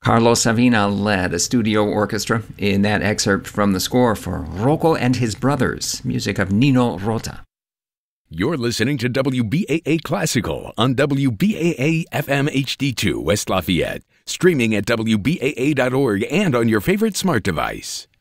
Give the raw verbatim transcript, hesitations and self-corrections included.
Carlos Savina led a studio orchestra in that excerpt from the score for Rocco and His Brothers, music of Nino Rota. You're listening to W B A A Classical on W B A A F M H D two West Lafayette, streaming at W B A A dot org and on your favorite smart device.